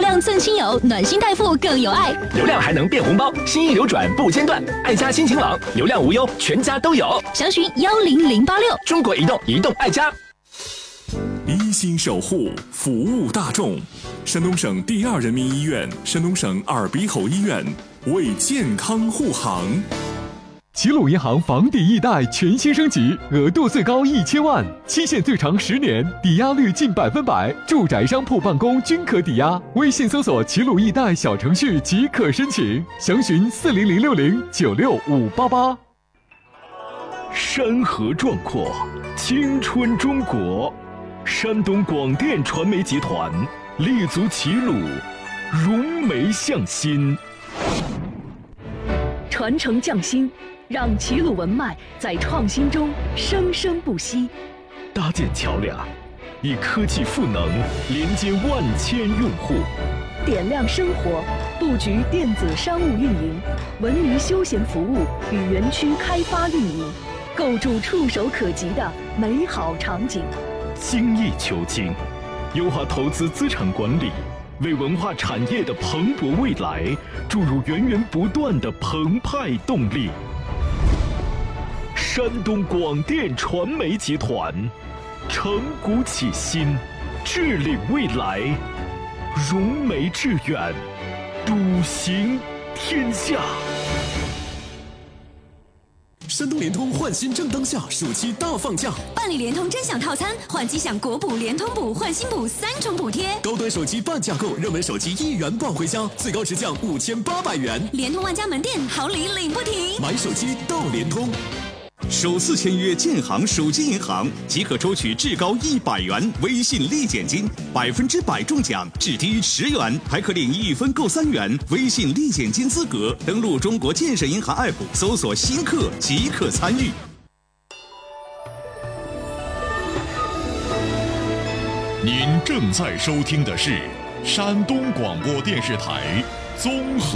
量赠亲友，暖心代付更有爱。 流量还能变红包，心意流转不间断。爱家亲情网，流量无忧，全家都有。 详询10086。 中国移动，移动爱家。 一心守护，服务大众。山东省第2人民医院、山东省耳鼻喉医院为健康护航。齐鲁银行房抵易贷全新升级，额度最高1000万，期限最长10年，抵押率近100%，住宅、商铺、办公均可抵押。微信搜索齐鲁易贷小程序即可申请，详询40060965588。 山河壮阔，青春中国。山东广电传媒集团立足齐鲁，融媒向心， 传承匠心，让齐鲁文脉在创新中生生不息。 搭建桥梁，以科技赋能连接万千用户。 点亮生活，布局电子商务运营、文娱休闲服务与园区开发运营，构筑触手可及的美好场景。 精益求精，优化投资资产管理，为文化产业的蓬勃未来注入源源不断的澎湃动力。山东广电传媒集团，承古启新，致力未来，融媒致远，笃行天下。 山东联通换新正当下，暑期大放价， 办理联通真享套餐，换机享国补、联通补、换新补3重补贴， 高端手机半价购，热门手机1元抱回家，最高直降5800元。 联通万家门店好礼领不停， 买手机到联通。 首次签约建行手机银行即可抽取至高100元微信立减金，100%中奖，至低10元，还可领1分购3元微信立减金资格。登录中国建设银行 App 搜索新客即可参与。 您正在收听的是山东广播电视台综合